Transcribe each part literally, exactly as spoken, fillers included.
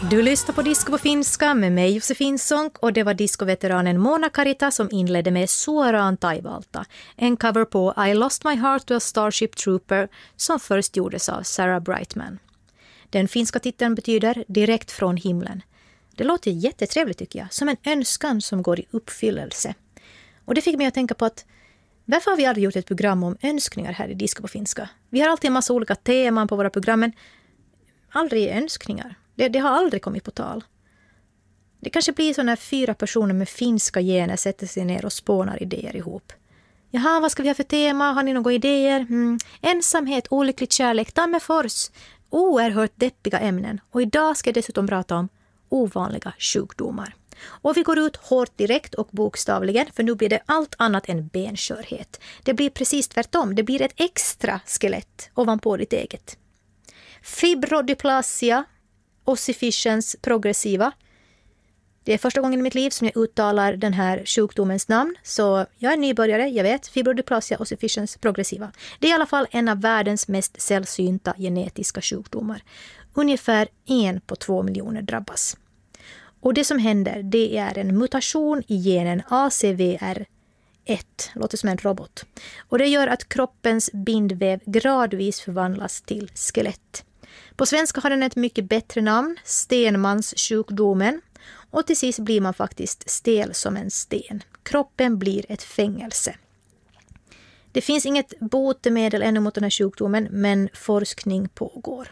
Du lyssnar på Disco på finska med mig Josefin Sonck, och det var discoveteranen Mona Karita som inledde med Suoraan taivalta, en cover på I Lost My Heart to a Starship Trooper som först gjordes av Sarah Brightman. Den finska titeln betyder direkt från himlen. Det låter jättetrevligt tycker jag, som en önskan som går i uppfyllelse. Och det fick mig att tänka på att varför har vi aldrig gjort ett program om önskningar här i Disco på finska? Vi har alltid en massa olika teman på våra program, men aldrig önskningar. Det, det har aldrig kommit på tal. Det kanske blir så när fyra personer med finska gener sätter sig ner och spånar idéer ihop. Jaha, vad ska vi ha för tema? Har ni några idéer? Mm. Ensamhet, olycklig kärlek, Tammerfors. Oerhört deppiga ämnen. Och idag ska jag dessutom prata om ovanliga sjukdomar. Och vi går ut hårt direkt och bokstavligen, för nu blir det allt annat än benskörhet. Det blir precis tvärtom. Det blir ett extra skelett ovanpå ditt eget. Fibrodysplasia ossificans progressiva. Det är första gången i mitt liv som jag uttalar den här sjukdomens namn, så jag är nybörjare, jag vet. Fibrodysplasia ossificans progressiva. Det är i alla fall en av världens mest sällsynta genetiska sjukdomar. Ungefär en på två miljoner drabbas. Och det som händer, det är en mutation i genen A C V R ett, låter som en robot. Och det gör att kroppens bindväv gradvis förvandlas till skelett. På svenska har den ett mycket bättre namn, Stenmans sjukdomen. Och till sist blir man faktiskt stel som en sten. Kroppen blir ett fängelse. Det finns inget botemedel ännu mot den här sjukdomen, men forskning pågår.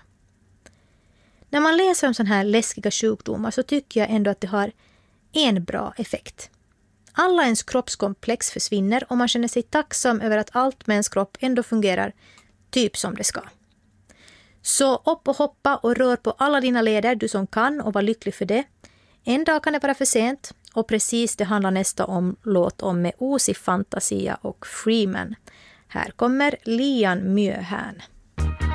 När man läser om sådana här läskiga sjukdomar så tycker jag ändå att det har en bra effekt. Alla ens kroppskomplex försvinner och man känner sig tacksam över att allt med ens kropp ändå fungerar typ som det ska. Så upp och hoppa och rör på alla dina leder, du som kan, och var lycklig för det. En dag kan det vara för sent, och precis det handlar nästa om låt om med Uusi Fantasia och Freeman. Här kommer Lian Myöhään.